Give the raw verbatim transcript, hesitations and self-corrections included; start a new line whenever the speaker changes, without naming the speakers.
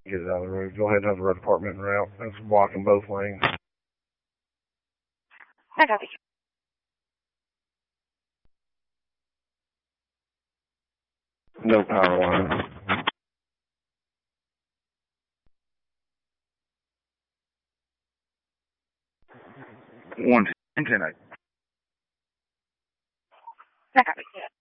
Get it out of the road. Go ahead and have the road department en route. That's blocking both lanes.
I copy.
No power line.
One ten eight.
I copy.